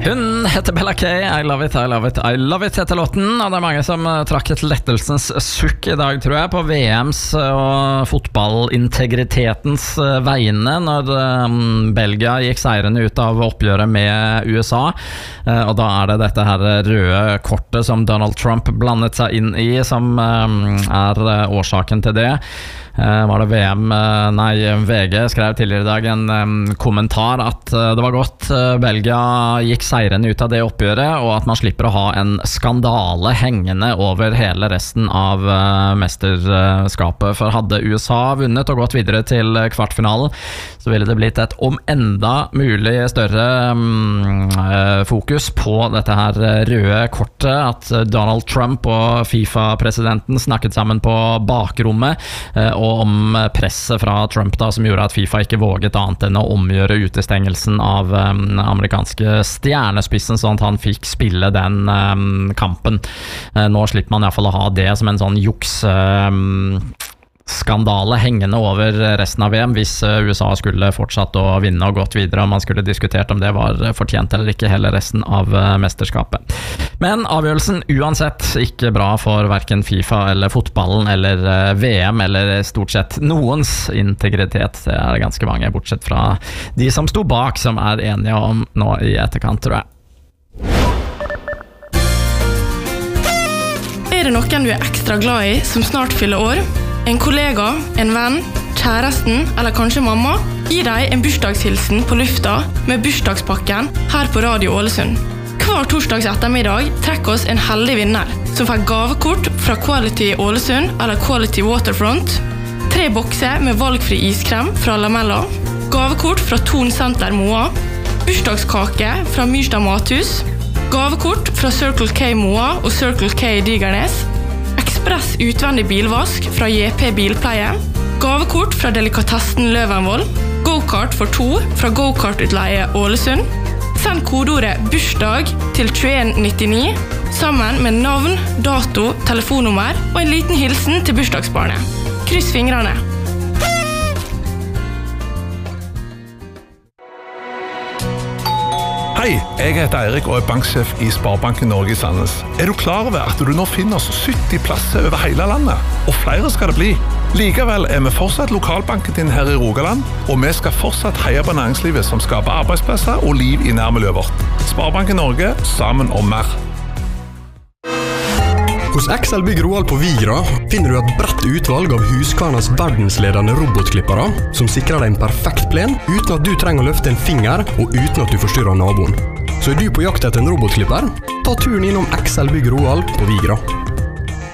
Hun heter Bella K, I love it, I love it, I love it heter låten. Og det mange som trakk et lettelsens sukk I dag, tror jeg, på VMs og fotballintegritetens vegne når Belgia gikk seirende ut av oppgjøret med USA. Og da det dette her røde kortet som Donald Trump blandet seg inn I, som årsaken til det. Var det VG skrev tidligere I dag en kommentar at det var godt Belgia gikk seirende ut av det oppgjøret, og at man slipper å ha en skandale hengende over hele resten av mesterskapet. For hadde USA vunnet og gått videre til kvartfinalen, så ville det blitt et om enda mulig større fokus på dette her røde kortet, at Donald Trump og FIFA-presidenten snakket sammen på bakrommet, og om presset fra Trump da, som gjorde at FIFA ikke våget annet enn å omgjøre utestengelsen av amerikanske stjernespissen, sånn at han fikk spille den kampen. Nå slipper man I hvert fall å ha det som en sånn skandale hengende over resten av VM hvis USA skulle fortsatt å vinne og gått videre, og man skulle diskutert om det var fortjent eller ikke hele resten av mesterskapet. Men avgjørelsen uansett ikke bra for hverken FIFA eller fotballen eller VM eller stort sett noens integritet. Det det ganske mange, bortsett fra de som sto bak, som enige om nå I etterkant, tror jeg. Det noen du ekstra glad I som snart fyller år? En kollega, en venn, kjæresten eller kanskje mamma? Gi deg en bursdagshilsen på lufta med bursdagspakken her på Radio Ålesund. Hver torsdags ettermiddag trekker oss en heldig vinner som får gavekort fra Quality Ålesund eller Quality Waterfront, 3 bokser med valgfri iskrem fra Lamella, gavekort fra Thon Center Moa, bursdagskake fra Myrstad Mathus, gavekort fra Circle K Moa og Circle K Digernes, ekspress utvendig bilvask fra JP Bilpleie, gavekort fra Delikatessen Løvenvoll, go-kart for 2 fra Go-kart-utleie Ålesund. Send kodeordet bursdag til 2199 sammen med navn, dato, telefonnummer og en liten hilsen til bursdagsbarnet. Kryss fingrene! Hei, jeg heter Eirik og banksjef I Sparebanken Norge I Sandnes. Du klar over at du nå finner oss 70 plasser over hele landet? Og flere skal det bli. Likevel vi fortsatt lokalbanken din her I Rogaland, og vi skal fortsatt heie på næringslivet som skaper arbeidsplasser og liv I nærmiljøet vårt. Sparebanken Norge, sammen om mer. Hos XL Bygg Roald på Vigra finner du et bredt utvalg av Husqvarnas verdensledende robotklippere som sikrer deg en perfekt plen uten at du trenger å løfte en finger og uten at du forstyrrer naboen. Så du på jakt etter en robotklipper? Ta turen innom XL Bygg Roald på Vigra.